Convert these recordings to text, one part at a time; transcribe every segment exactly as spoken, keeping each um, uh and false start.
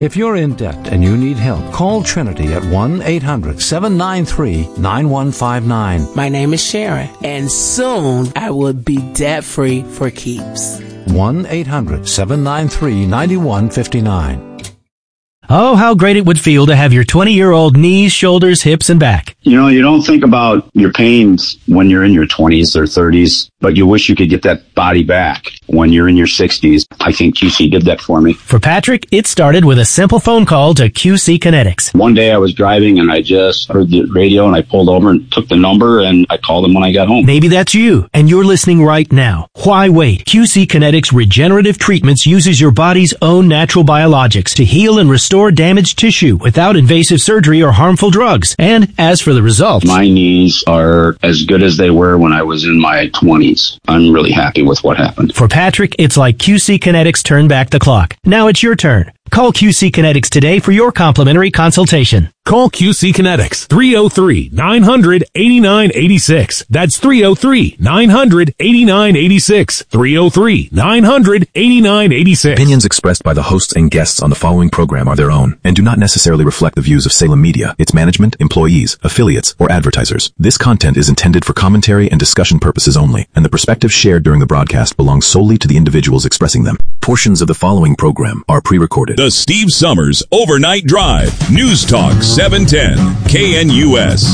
If you're in debt and you need help, call Trinity at one eight hundred seven nine three nine one five nine. My name is Sharon, and soon I will be debt-free for keeps. one eight hundred seven nine three nine one five nine. Oh, how great it would feel to have your twenty-year-old knees, shoulders, hips, and back. You know, you don't think about your pains when you're in your twenties or thirties, but you wish you could get that body back when you're in your sixties. I think Q C did that for me. For Patrick, it started with a simple phone call to Q C Kinetics. One day I was driving and I just heard the radio and I pulled over and took the number and I called them when I got home. Maybe that's you, and you're listening right now. Why wait? Q C Kinetics Regenerative Treatments uses your body's own natural biologics to heal and restore damaged tissue without invasive surgery or harmful drugs. And as for the results, my knees are as good as they were when I was in my twenties. I'm really happy with what happened. For Patrick, it's like Q C Kinetics turned back the clock. Now it's your turn. Call Q C Kinetics today for your complimentary consultation. Call Q C Kinetics, three oh three nine hundred eighty-nine eighty-six. That's three oh three nine hundred eighty-nine eighty-six. three oh three nine hundred eighty-nine eighty-six. Opinions expressed by the hosts and guests on the following program are their own and do not necessarily reflect the views of Salem Media, its management, employees, affiliates, or advertisers. This content is intended for commentary and discussion purposes only, and the perspectives shared during the broadcast belong solely to the individuals expressing them. Portions of the following program are pre-recorded. The Steve Summers Overnight Drive. News Talk seven ten K N U S.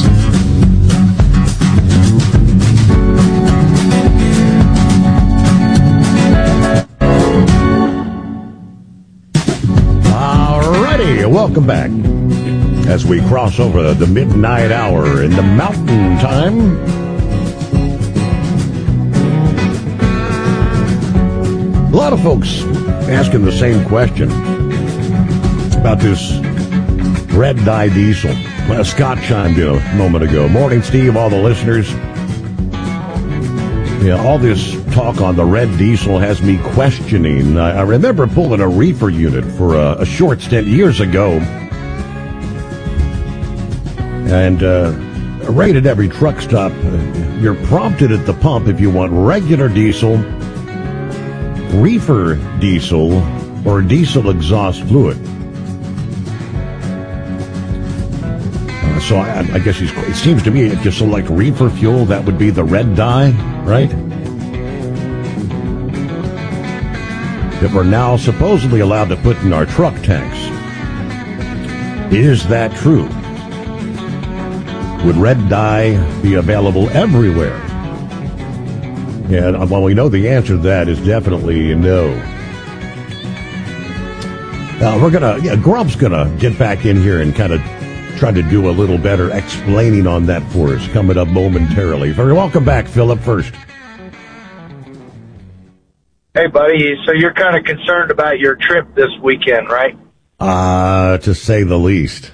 Alrighty, welcome back. As we cross over the midnight hour in the mountain time. A lot of folks asking the same question about this red dye diesel. Well, Scott chimed in a moment ago. Morning, Steve, all the listeners. Yeah, all this talk on the red diesel has me questioning. I, I remember pulling a reefer unit for a, a short stint years ago. And uh, right at every truck stop, uh, you're prompted at the pump if you want regular diesel, reefer diesel, or diesel exhaust fluid. Uh, so I, I guess he's, it seems to me if you select reefer fuel, that would be the red dye, right? That we're now supposedly allowed to put in our truck tanks. Is that true? Would red dye be available everywhere? And well, we know the answer to that is definitely no. Uh, we're gonna, yeah, Grump's gonna get back in here and kind of try to do a little better explaining on that for us coming up momentarily. Very welcome back, Philip. First. Hey, buddy. So you're kind of concerned about your trip this weekend, right? Uh, to say the least.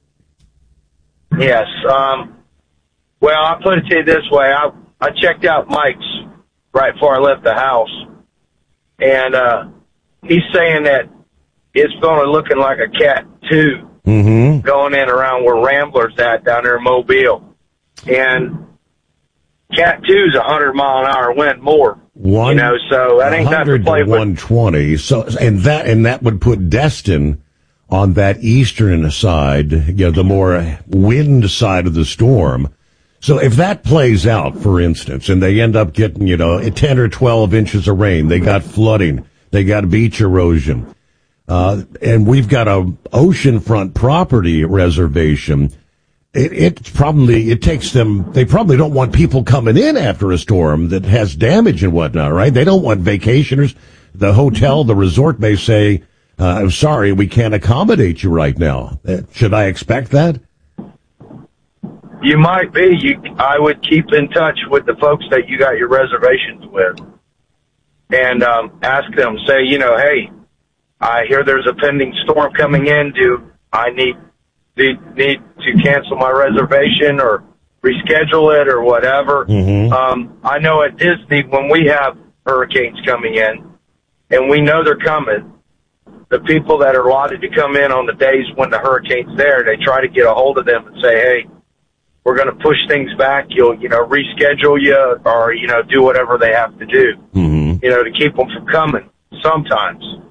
Yes. Um, well, I'll put it to you this way. I, I checked out Mike's right before I left the house, and uh, he's saying that it's going to looking like a Cat two mm-hmm. going in around where Rambler's at down there in Mobile. And Cat two's a hundred mile an hour wind more. One, you know, so that ain't nothing to play with. one twenty. So, and that, and that would put Destin on that eastern side, you know, the more wind side of the storm. So if that plays out, for instance, and they end up getting, you know, ten or twelve inches of rain, they got flooding, they got beach erosion, uh, and we've got a oceanfront property reservation. It, it probably, it takes them, they probably don't want people coming in after a storm that has damage and whatnot, right? They don't want vacationers. The hotel, the resort may say, uh, I'm sorry, we can't accommodate you right now. Uh, should I expect that? You might be. You, I would keep in touch with the folks that you got your reservations with and um, ask them, say, you know, hey, I hear there's a pending storm coming in. Do I need, need, need to cancel my reservation or reschedule it or whatever? Mm-hmm. Um, I know at Disney when we have hurricanes coming in and we know they're coming, the people that are allotted to come in on the days when the hurricane's there, they try to get a hold of them and say, hey, we're going to push things back. You'll, you know, reschedule you or, you know, do whatever they have to do, mm-hmm. you know, to keep them from coming sometimes.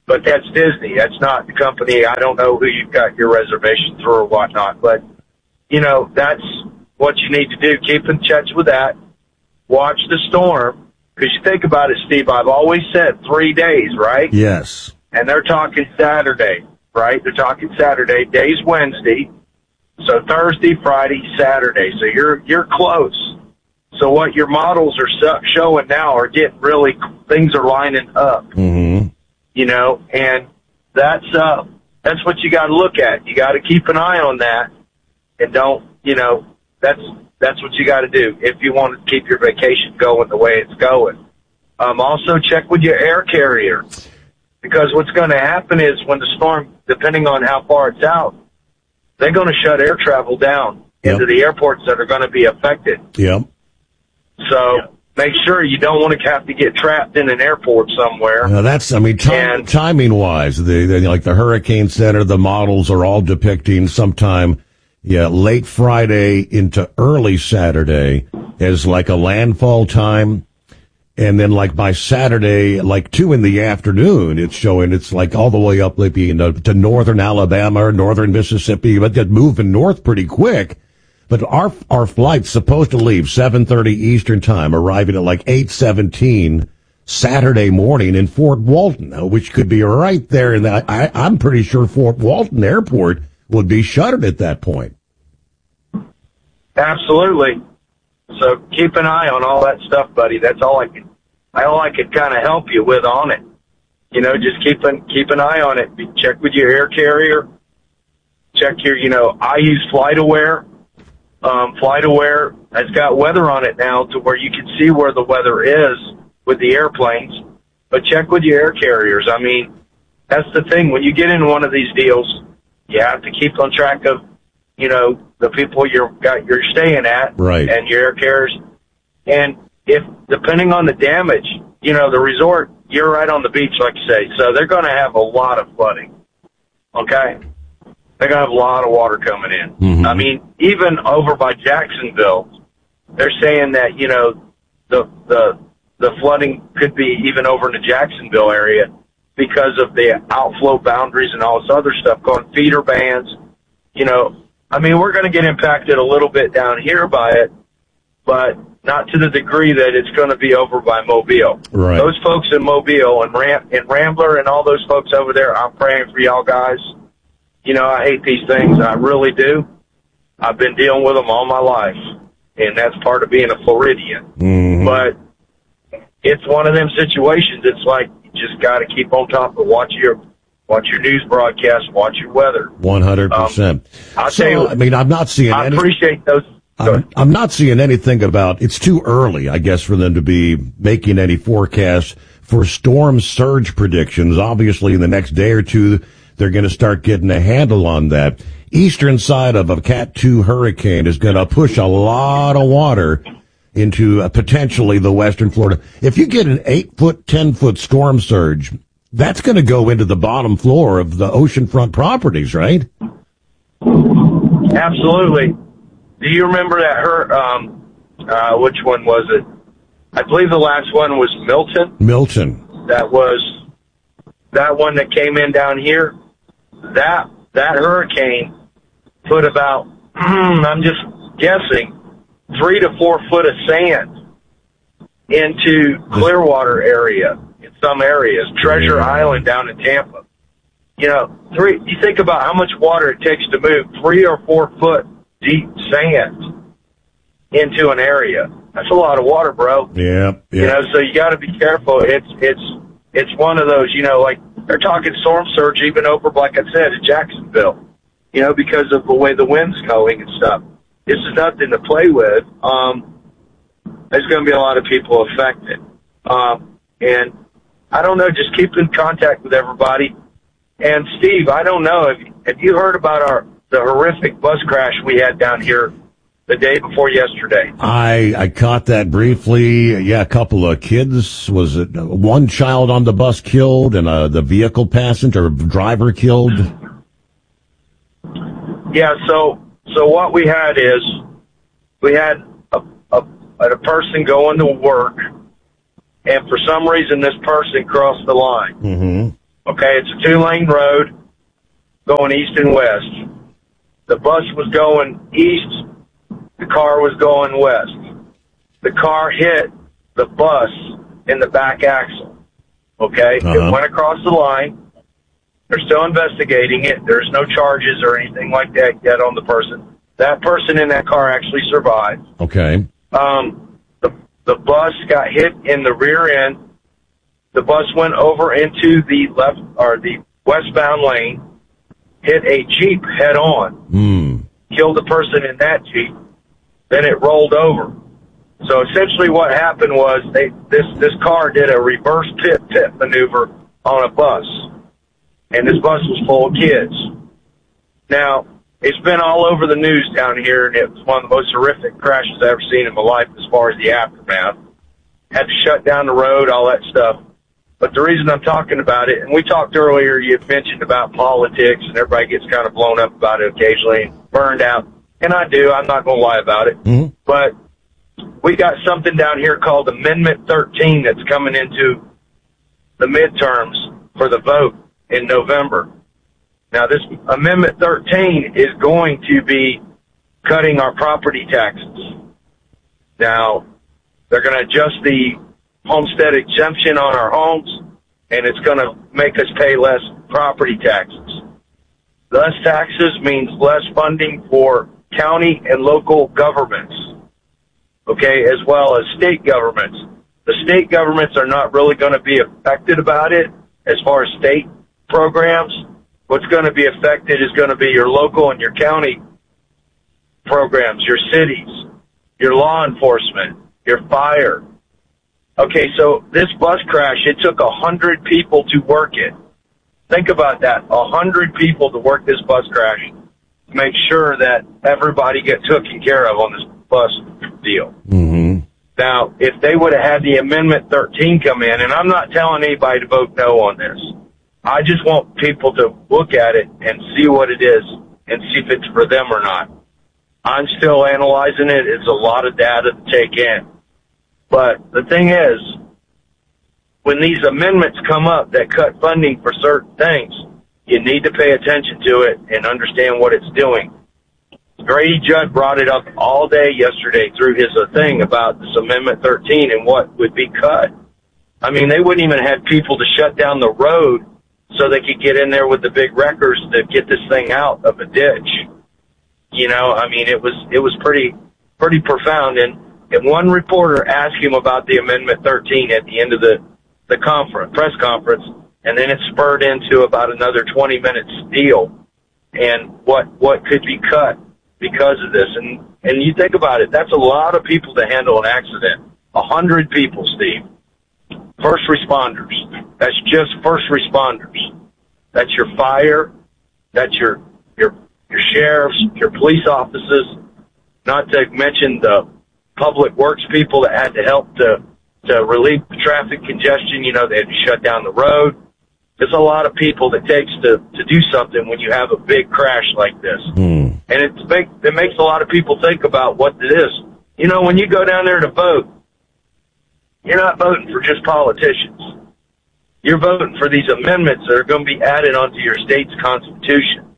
but that's Disney. That's not the company. I don't know who you've got your reservation through or whatnot, but, you know, that's what you need to do. Keep in touch with that. Watch the storm, because you think about it, Steve, I've always said three days, right? Yes. And they're talking Saturday, right? They're talking Saturday. Day's Wednesday. So Thursday, Friday, Saturday. So you're you're close. So what your models are showing now are getting really, things are lining up. Mm-hmm. You know, and that's uh that's what you got to look at. You got to keep an eye on that, and don't, you know, that's that's what you got to do if you want to keep your vacation going the way it's going. Um, also check with your air carrier, because what's going to happen is when the storm, depending on how far it's out, they're going to shut air travel down Yep. into the airports that are going to be affected. Yep. So yep. Make sure you don't want to have to get trapped in an airport somewhere. Now that's, I mean, time, timing wise, the, the, like the Hurricane Center, the models are all depicting sometime, yeah, late Friday into early Saturday as like a landfall time. And then like by Saturday, like two in the afternoon, it's showing it's like all the way up, like, you know, to northern Alabama or northern Mississippi, but they're moving north pretty quick. But our our flight's supposed to leave seven thirty Eastern time, arriving at like eight seventeen Saturday morning in Fort Walton, which could be right there. And I, I'm pretty sure Fort Walton Airport would be shuttered at that point. Absolutely. So keep an eye on all that stuff, buddy. That's all I can, all I could kind of help you with on it. You know, just keep an, keep an eye on it. Check with your air carrier. Check your, you know, I use FlightAware. Um, FlightAware has got weather on it now to where you can see where the weather is with the airplanes. But check with your air carriers. I mean, that's the thing. When you get in one of these deals, you have to keep on track of, you know, the people you're got you're staying at, right, and your air carriers. And if depending on the damage, you know, the resort, you're right on the beach, like you say, so they're going to have a lot of flooding. Okay, they're going to have a lot of water coming in. Mm-hmm. I mean, even over by Jacksonville, they're saying that, you know, the the the flooding could be even over in the Jacksonville area because of the outflow boundaries and all this other stuff, going feeder bands, you know. I mean, we're going to get impacted a little bit down here by it, but not to the degree that it's going to be over by Mobile. Right. Those folks in Mobile and, Ram- and Rambler and all those folks over there, I'm praying for y'all guys. You know, I hate these things. I really do. I've been dealing with them all my life, and that's part of being a Floridian. Mm-hmm. But it's one of them situations. It's like you just got to keep on top of watch your Watch your news broadcast. Watch your weather. One hundred percent. I'll So, tell you, I mean, I'm not seeing. I any, appreciate those. I'm, I'm not seeing anything about. It's too early, I guess, for them to be making any forecasts for storm surge predictions. Obviously, in the next day or two, they're going to start getting a handle on that. Eastern side of a Cat two hurricane is going to push a lot of water into uh, potentially the western Florida. If you get an eight foot, ten foot storm surge, that's going to go into the bottom floor of the oceanfront properties, right? Absolutely. Do you remember that her, um, uh, which one was it? I believe the last one was Milton. Milton. That was that one that came in down here. That, that hurricane put about, I'm just guessing, three to four foot of sand into Clearwater area. In some areas, Treasure yeah. Island down in Tampa. You know, three. You think about how much water it takes to move three or four foot deep sand into an area. That's a lot of water, bro. Yeah, yeah. You know, so you got to be careful. It's it's it's one of those. You know, like they're talking storm surge even over, like I said, in Jacksonville. You know, because of the way the wind's going and stuff. This is nothing to play with. Um, there's going to be a lot of people affected, um, and I don't know, just keep in contact with everybody. And Steve, I don't know, have, have you heard about our the horrific bus crash we had down here the day before yesterday? I I caught that briefly. Yeah, a couple of kids. Was it one child on the bus killed and uh, the vehicle passenger driver killed? Yeah, so so what we had is we had a, a, a person going to work, and for some reason, this person crossed the line. Mm-hmm. Okay, it's a two-lane road going east and west. The bus was going east. The car was going west. The car hit the bus in the back axle. Okay, Uh-huh. it went across the line. They're still investigating it. There's no charges or anything like that yet on the person. That person in that car actually survived. Okay. Um, the, the bus got hit in the rear end. The bus went over into the left or the westbound lane, hit a Jeep head on, Mm. killed the person in that Jeep. Then it rolled over. So essentially what happened was they this this car did a reverse pit pit maneuver on a bus. And this bus was full of kids. Now, it's been all over the news down here, and it was one of the most horrific crashes I've ever seen in my life as far as the aftermath. Had to shut down the road, all that stuff. But the reason I'm talking about it, and we talked earlier, you mentioned about politics, and everybody gets kind of blown up about it occasionally, and burned out. And I do, I'm not going to lie about it. Mm-hmm. But we got something down here called Amendment thirteen that's coming into the midterms for the vote in November. Now, this Amendment thirteen is going to be cutting our property taxes. Now, they're going to adjust the homestead exemption on our homes, and it's going to make us pay less property taxes. Less taxes means less funding for county and local governments, okay, as well as state governments. The state governments are not really going to be affected about it as far as state programs. What's going to be affected is going to be your local and your county programs, your cities, your law enforcement, your fire. Okay, so this bus crash, it took a hundred people to work it. Think about that, a hundred people to work this bus crash to make sure that everybody gets taken care of on this bus deal. Mm-hmm. Now, if they would have had the Amendment thirteen come in, and I'm not telling anybody to vote no on this, I just want people to look at it and see what it is and see if it's for them or not. I'm still analyzing it. It's a lot of data to take in. But the thing is, when these amendments come up that cut funding for certain things, you need to pay attention to it and understand what it's doing. Grady Judd brought it up all day yesterday through his uh, thing about this Amendment thirteen and what would be cut. I mean, they wouldn't even have people to shut down the road so they could get in there with the big wreckers to get this thing out of a ditch. You know, I mean, it was it was pretty pretty profound. And, and one reporter asked him about the Amendment thirteen at the end of the, the conference, press conference, and then it spurred into about another twenty minutes deal and what what could be cut because of this. And, and you think about it, that's a lot of people to handle an accident. A hundred people, Steve. First responders. That's just first responders. That's your fire. That's your, your, your sheriffs, your police officers, not to mention the public works people that had to help to, to relieve the traffic congestion. You know, they had to shut down the road. There's a lot of people that takes to, to do something when you have a big crash like this. Mm. And it, make, it makes a lot of people think about what it is. You know, when you go down there to vote, you're not voting for just politicians. You're voting for these amendments that are going to be added onto your state's constitution.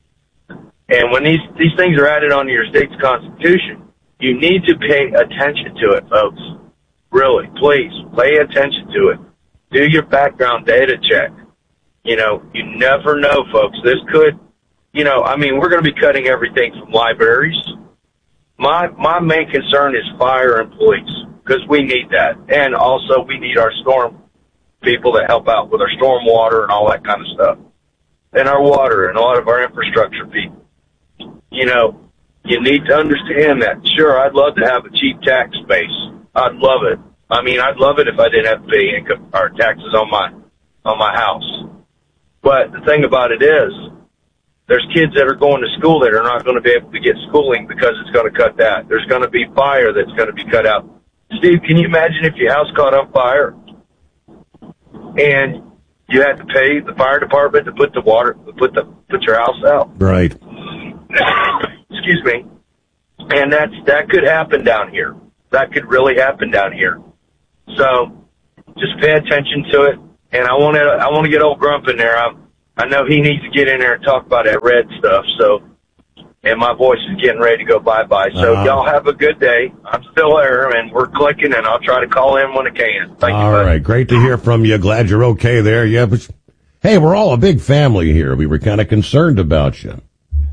And when these, these things are added onto your state's constitution, you need to pay attention to it, folks. Really, please, pay attention to it. Do your background data check. You know, you never know, folks. This could, you know, I mean, we're going to be cutting everything from libraries. My, my main concern is fire and police, because we need that. And also we need our storm people that help out with our storm water and all that kind of stuff. And our water and a lot of our infrastructure people. You know, you need to understand that. Sure, I'd love to have a cheap tax base. I'd love it. I mean, I'd love it if I didn't have to pay income or taxes on my, on my house. But the thing about it is, there's kids that are going to school that are not going to be able to get schooling because it's going to cut that. There's going to be fire that's going to be cut out. Steve, can you imagine if your house caught on fire and you had to pay the fire department to put the water, to put the, put your house out? Right. Excuse me. And that's, that could happen down here. That could really happen down here. So just pay attention to it. and I want to I want to get old Grump in there. I I know he needs to get in there and talk about that red stuff. So, and my voice is getting ready to go bye bye. So uh-huh. y'all have a good day. I'm still there, and we're clicking, and I'll try to call in when I can. Thank all you. All right, great to hear from you. Glad you're okay there. Yeah, but hey, we're all a big family here. We were kind of concerned about you.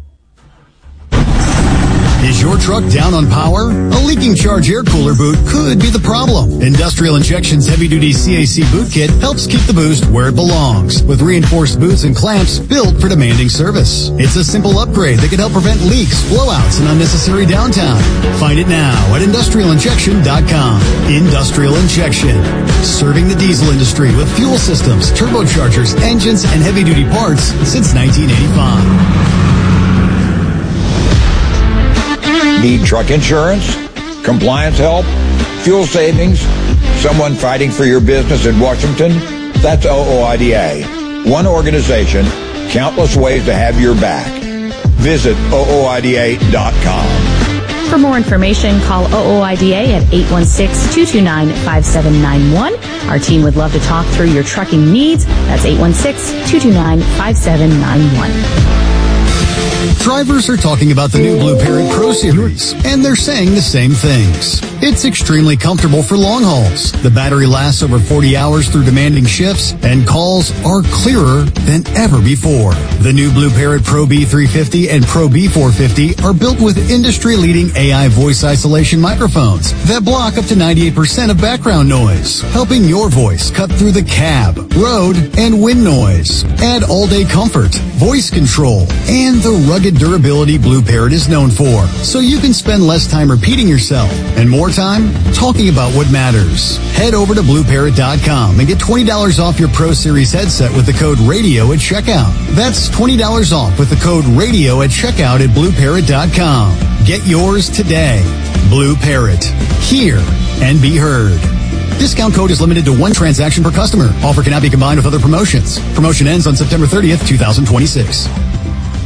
Is your truck down on power? A leaking charge air cooler boot could be the problem. Industrial Injection's heavy-duty C A C boot kit helps keep the boost where it belongs, with reinforced boots and clamps built for demanding service. It's a simple upgrade that can help prevent leaks, blowouts, and unnecessary downtime. Find it now at industrial injection dot com. Industrial Injection, serving the diesel industry with fuel systems, turbochargers, engines, and heavy-duty parts since nineteen eighty-five. Need truck insurance, compliance help, fuel savings, someone fighting for your business in Washington? That's O O I D A. One organization, countless ways to have your back. Visit O O I D A dot com. For more information, call O O I D A at eight one six, two two nine, five seven nine one. Our team would love to talk through your trucking needs. That's eight one six, two two nine, five seven nine one. Drivers are talking about the new Blue Parrot Pro Series, and they're saying the same things. It's extremely comfortable for long hauls. The battery lasts over forty hours through demanding shifts, and calls are clearer than ever before. The new Blue Parrot Pro B three fifty and Pro B four fifty are built with industry-leading A I voice isolation microphones that block up to ninety-eight percent of background noise, helping your voice cut through the cab, road, and wind noise. Add all-day comfort, voice control, and the rugged durability Blue Parrot is known for, so you can spend less time repeating yourself and more time talking about what matters. Head over to blue parrot dot com and get twenty dollars off your Pro Series headset with the code RADIO at checkout. That's twenty dollars off with the code RADIO at checkout at blue parrot dot com. Get yours today. Blue Parrot. Hear and be heard. Discount code is limited to one transaction per customer. Offer cannot be combined with other promotions. Promotion ends on September thirtieth, twenty twenty-six.